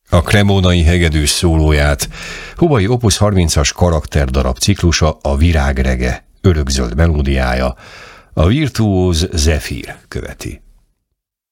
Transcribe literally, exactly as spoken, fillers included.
A Cremónai hegedűs szólóját Hubai Opus harmincas karakterdarab ciklusa, a Virágrege örökzöld melódiája, a virtuóz Zefír követi.